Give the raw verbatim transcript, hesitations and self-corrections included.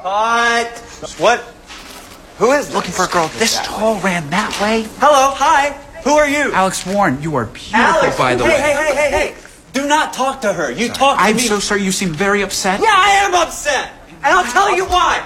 Cut. What? Who is this? Looking for a girl this tall ran that way? Hello, hi. Who are you? Alex Warren, you are beautiful, Alex, by the hey, way. Hey, hey, hey, hey, hey. Do not talk to her. You talk to I'm me. so sorry. You seem very upset. Yeah, I am upset. And I'll tell you why.